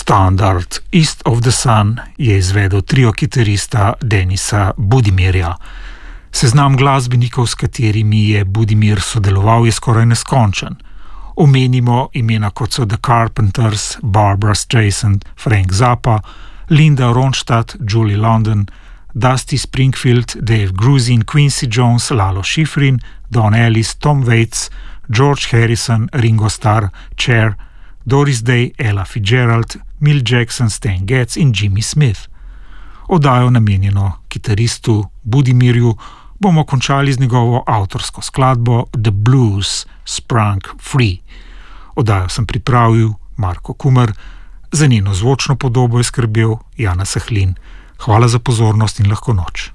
Standard East of the Sun je izvedel trio kitarista Denisa Budimirja. Seznam glasbenikov, s katerimi je Budimir sodeloval, je skoraj neskončen. Omenimo imena kot so The Carpenters, Barbra Streisand, Frank Zappa, Linda Ronstadt, Julie London, Dusty Springfield, Dave Grusin, Quincy Jones, Lalo Schifrin, Don Ellis, Tom Waits, George Harrison, Ringo Starr, Cher, Doris Day, Ella Fitzgerald, Mill Jackson, Stan Getz in Jimmy Smith. Oddajo namenjeno kitaristu Budimirju bomo končali z njegovo avtorsko skladbo The Blues Sprung Free. Oddajo sem pripravil Marko Kumer, za njeno zvočno podobo je skrbel Jana Sahlin. Hvala za pozornost in lahko noč.